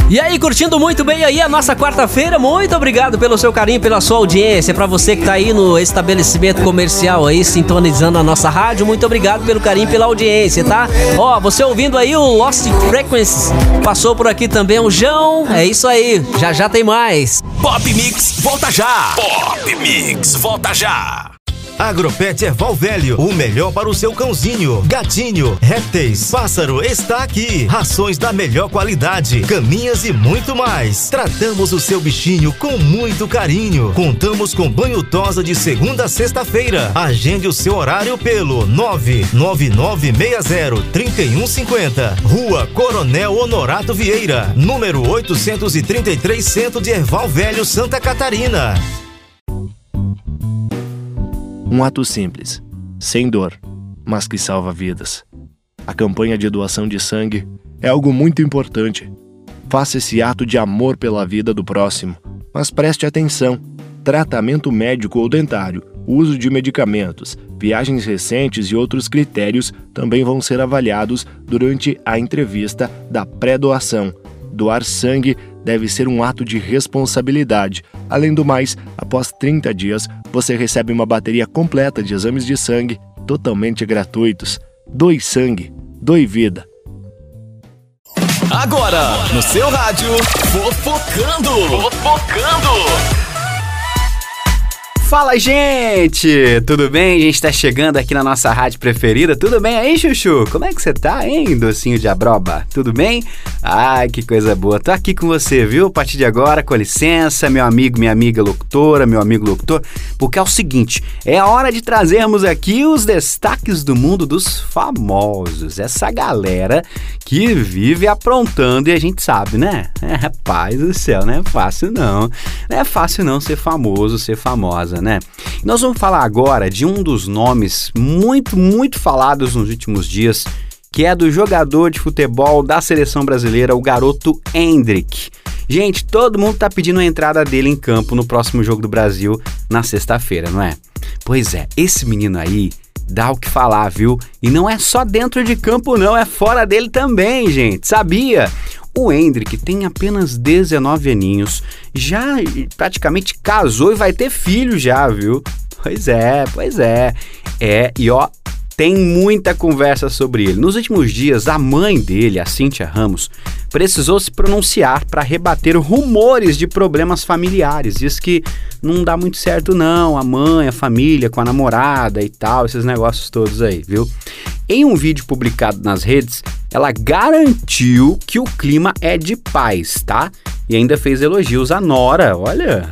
E aí, curtindo muito bem aí a nossa quarta-feira? Muito obrigado pelo seu carinho, pela sua audiência. Pra você que tá aí no estabelecimento comercial aí, sintonizando a nossa rádio, muito obrigado pelo carinho, pela audiência, tá? Ó, você ouvindo aí o Lost Frequencies, passou por aqui também o João. É isso aí, já já tem mais. Pop Mix, volta já! Pop Mix, volta já! Agropet Erval Velho, o melhor para o seu cãozinho, gatinho, répteis, pássaro está aqui. Rações da melhor qualidade, caminhas e muito mais. Tratamos o seu bichinho com muito carinho. Contamos com banho-tosa de segunda a sexta-feira. Agende o seu horário pelo 99960-3150. Rua Coronel Honorato Vieira, número 833, Centro de Erval Velho, Santa Catarina. Um ato simples, sem dor, mas que salva vidas. A campanha de doação de sangue é algo muito importante. Faça esse ato de amor pela vida do próximo, mas preste atenção. Tratamento médico ou dentário, uso de medicamentos, viagens recentes e outros critérios também vão ser avaliados durante a entrevista da pré-doação. Doar sangue deve ser um ato de responsabilidade. Além do mais, após 30 dias, você recebe uma bateria completa de exames de sangue totalmente gratuitos. Doe sangue, doe vida. Agora, no seu rádio, Fofocando! Fala, gente! Tudo bem? A gente tá chegando aqui na nossa rádio preferida. Tudo bem aí, Chuchu? Como é que você tá, hein, docinho de abroba? Tudo bem? Ai, que coisa boa. Tô aqui com você, viu? A partir de agora, com licença, meu amigo, minha amiga locutora, meu amigo locutor, porque é o seguinte, é a hora de trazermos aqui os destaques do mundo dos famosos. Essa galera que vive aprontando e a gente sabe, né? Rapaz do céu, não é fácil não. Não é fácil não ser famoso, ser famosa, né? Nós vamos falar agora de um dos nomes muito falados nos últimos dias, que é do jogador de futebol da seleção brasileira, o garoto Endrick. Gente, todo mundo tá pedindo a entrada dele em campo no próximo jogo do Brasil na sexta-feira, não é? Pois é, esse menino aí dá o que falar, viu? E não é só dentro de campo não, é fora dele também, gente, sabia? O Endrick tem apenas 19 aninhos, já praticamente casou e vai ter filho já, viu? Pois é. E ó, tem muita conversa sobre ele. Nos últimos dias, a mãe dele, a Cíntia Ramos, precisou se pronunciar para rebater rumores de problemas familiares. Diz que não dá muito certo não, a mãe, a família, com a namorada e tal, esses negócios todos aí, viu? Em um vídeo publicado nas redes, ela garantiu que o clima é de paz, tá? E ainda fez elogios à nora, olha,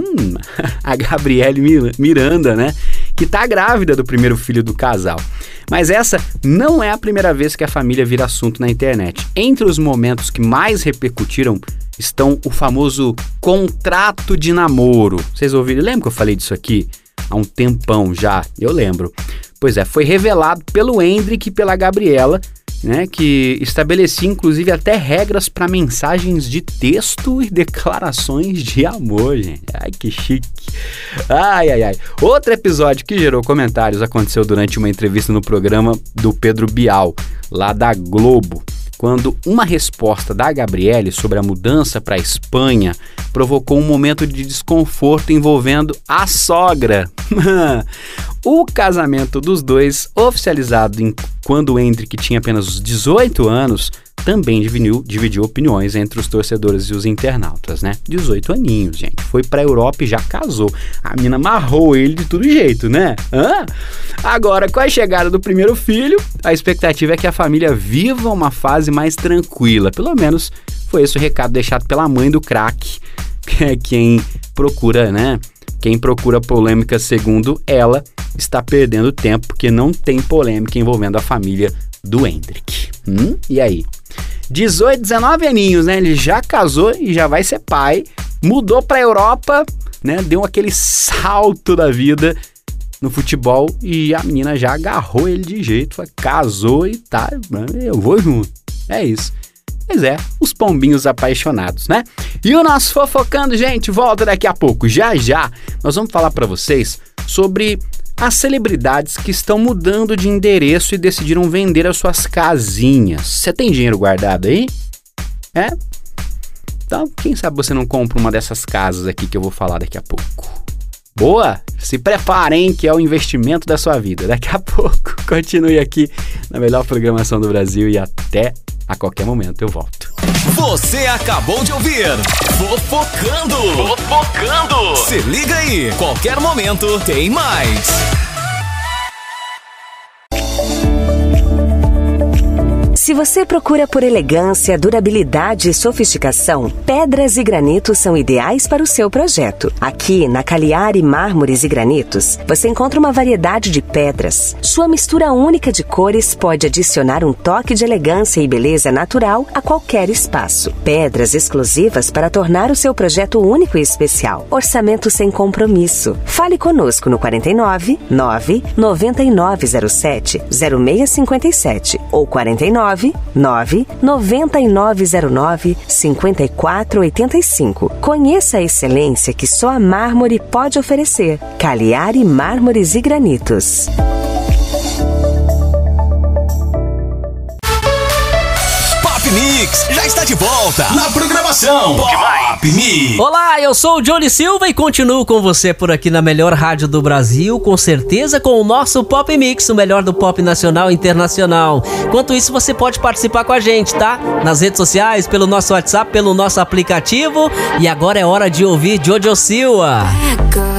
a Gabriele Miranda, né? Que tá grávida do primeiro filho do casal. Mas essa não é a primeira vez que a família vira assunto na internet. Entre os momentos que mais repercutiram estão o famoso contrato de namoro. Vocês ouviram? Lembra que eu falei disso aqui? Há um tempão já, eu lembro. Pois é, foi revelado pelo Endrick e pela Gabriela, né, que estabelecia inclusive até regras para mensagens de texto e declarações de amor, gente. Ai, que chique. Ai. Outro episódio que gerou comentários aconteceu durante uma entrevista no programa do Pedro Bial, lá da Globo, quando uma resposta da Gabriele sobre a mudança para a Espanha provocou um momento de desconforto envolvendo a sogra. O casamento dos dois, oficializado quando o Endrick tinha apenas 18 anos, também dividiu opiniões entre os torcedores e os internautas, né? 18 aninhos, gente. Foi pra Europa e já casou. A mina amarrou ele de todo jeito, né? Agora, com a chegada do primeiro filho, a expectativa é que a família viva uma fase mais tranquila. Pelo menos foi esse o recado deixado pela mãe do craque, que é quem procura, né? Quem procura polêmica, segundo ela, está perdendo tempo, porque não tem polêmica envolvendo a família do Endrick. E aí? 18, 19 aninhos, né? Ele já casou e já vai ser pai, mudou pra Europa, né? Deu aquele salto da vida no futebol e a menina já agarrou ele de jeito, casou e tá, eu vou junto. É isso. Pois é, os pombinhos apaixonados, né? E o nosso Fofocando, gente, volta daqui a pouco. Já nós vamos falar pra vocês sobre as celebridades que estão mudando de endereço e decidiram vender as suas casinhas. Você tem dinheiro guardado aí? Então, quem sabe você não compra uma dessas casas aqui que eu vou falar daqui a pouco. Boa? Se preparem, que é o investimento da sua vida. Daqui a pouco, continue aqui na melhor programação do Brasil e até a qualquer momento eu volto. Você acabou de ouvir Fofocando. Fofocando. Se liga aí, qualquer momento tem mais. Se você procura por elegância, durabilidade e sofisticação, pedras e granitos são ideais para o seu projeto. Aqui, na Cagliari Mármores e Granitos, você encontra uma variedade de pedras. Sua mistura única de cores pode adicionar um toque de elegância e beleza natural a qualquer espaço. Pedras exclusivas para tornar o seu projeto único e especial. Orçamento sem compromisso. Fale conosco no 49 9 9907 0657 ou 49 9 9909 5485. Conheça a excelência que só a mármore pode oferecer. Cagliari Mármores e Granitos. Pop Mix já está de volta na programação Pop Mix. Olá, eu sou o Johnny Silva e continuo com você por aqui na melhor rádio do Brasil, com certeza com o nosso Pop Mix, o melhor do pop nacional e internacional. Enquanto isso, você pode participar com a gente, tá? Nas redes sociais, pelo nosso WhatsApp, pelo nosso aplicativo. E agora é hora de ouvir Jojo Silva.